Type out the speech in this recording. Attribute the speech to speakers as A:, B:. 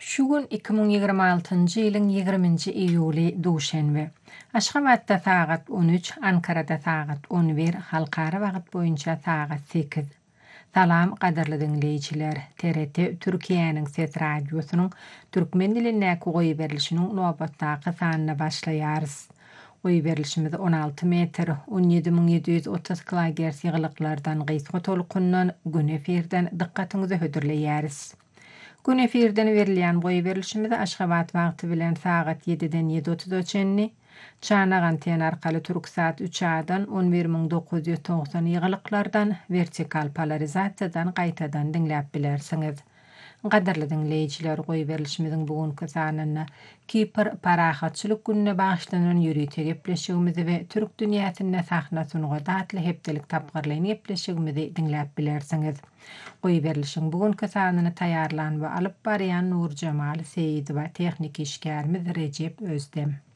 A: Şu gün 2026-njy ýylyň 20-nji iýuly duşenbe. Aşgabatda sagat 13, Ankarada sagat 11, halkara wagt boýunça sagat 8. Salam gaderli dinleýijiler. TRT Türkiýanyň Ses Radiosynyň türkmen dilinäki goýy berilişiniň nobatdaky sanyna başlaýarys. Goýy berilişimiz 16 metr, 17730 kHz ýygylyklardan gysga tolkundan gün efirden dikkatiňizi hödürleýäris. Gün efirden berilýän goýy berilişimizde Aşgabat wagty bilen sagat 7-den 7.30 çanagan anten arkaly Türksat 3A-dan 11990 ýygylyklardan vertikal polarizasiýadan gaýtadan dinläp bilersiňiz. Gaderli dinleýijiler, goýy berilişimiziň bugünkü sanyna Kipr parahatçylyk gününe bagşlanan ýürüýte gepleşigimizi we türk dünýäsinde sahna sunuga datly hepdelik tapgyrlaýan gepleşigimizi dinläp bilersiňiz. Goýy berilişiň bugünkü sanyny taýýarlan we alyp barýan Nur Jamal Seýidowa, tehnik işgärimiz Recep Özdem.